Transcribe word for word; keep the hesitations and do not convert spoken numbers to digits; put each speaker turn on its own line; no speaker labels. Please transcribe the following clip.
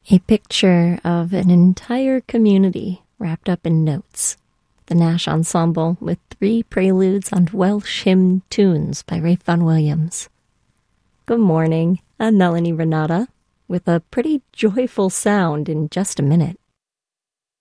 A picture of an entire community wrapped up in notes. The Nash Ensemble with three preludes on Welsh hymn tunes by Ralph Vaughan Williams. Good morning, I'm Melanie Renata with a pretty joyful sound in just a minute.